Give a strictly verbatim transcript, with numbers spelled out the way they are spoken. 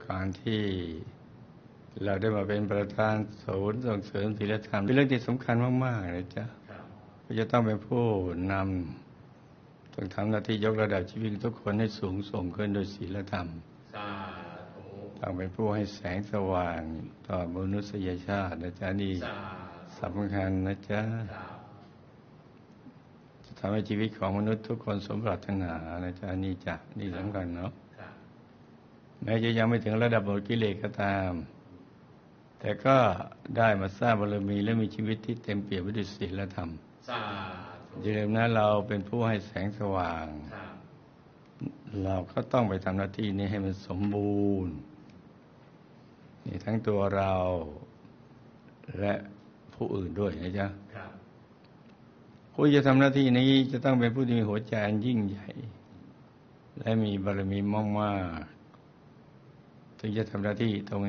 การที่เราได้มาเป็นประธานศูนย์ส่งเสริมศีลธรรมเป็นเรื่องที่สำคัญมากๆเลยจ้ะเราจะต้องเป็นผู้นำต้องทำหน้าที่ยกระดับชีวิตทุกคนให้สูงส่งขึ้นโดยศีลธรรมต้องเป็นผู้ให้แสงสว่างต่อมนุษยชาตินะจ๊ะนี่สำคัญนะจ๊ะจะทำให้ชีวิตของมนุษย์ทุกคนสมปรารถนานะจ๊ะนี่จ้ะนี่สำคัญเนาะแม้จะยังไม่ถึงระดับหมดกิเลสก็ตามแต่ก็ได้มาสร้างบารมีและมีชีวิตที่เต็มเปี่ยมไปด้วยศีลธรรมอย่าลืมนะเราเป็นผู้ให้แสงสว่างเราก็ต้องไปทำหน้าที่นี้ให้มันสมบูรณ์นี่ทั้งตัวเราและผู้อื่นด้วยนะจ๊ะผู้จะทำหน้าที่นี้จะต้องเป็นผู้ที่มีหัวใจอันยิ่งใหญ่และมีบารมีมากๆถึงจะทำหน้าที่ตรง